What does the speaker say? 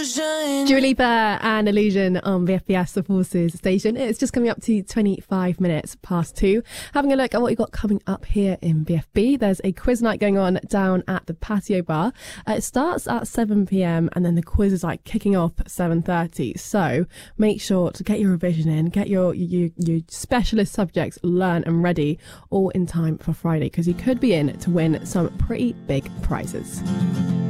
Dua Lipa and Illusion on VFBS, the Forces station. It's just coming up to 25 minutes past 2. Having a look at what we've got coming up here in VFB. There's a quiz night going on down at the Patio Bar. It starts at 7 p.m. and then the quiz is like kicking off at 7:30. So make sure to get your revision in, get your specialist subjects learned and ready all in time for Friday, because you could be in to win some pretty big prizes.